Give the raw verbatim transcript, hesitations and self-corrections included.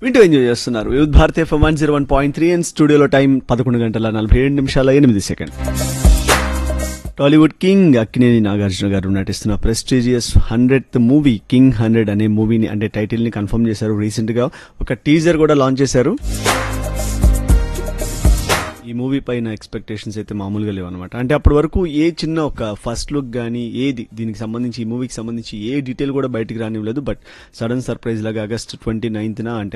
వింటూ ఎంజాయ్ చేస్తున్నారు youth Bharat FM one zero one point three and స్టూడియోలో టైం పదకొండు గంటల నలభై ఏడు నిమిషాల ఎనిమిది సెకండ్. టాలీవుడ్ కింగ్ అక్కినేని నాగార్జున గారు నటిస్తున్న prestigious hundred movie king hundred అనే మూవీని అంటే టైటిల్ ని కన్ఫర్మ్ చేశారు. రీసెంట్ గా ఒక టీజర్ కూడా లాంచ్ చేశారు. ఈ మూవీ పైన ఎక్స్పెక్టేషన్స్ అయితే మామూలుగా లేవన్నమాట. అంటే అప్పటి వరకు ఏ చిన్న ఒక ఫస్ట్ లుక్ కానీ ఏది దీనికి సంబంధించి ఈ మూవీకి సంబంధించి ఏ డీటెయిల్ కూడా బయటికి రానివ్వలేదు. బట్ సడన్ సర్ప్రైజ్ లాగా ఆగస్ట్ ట్వంటీ నైన్త్న అంటే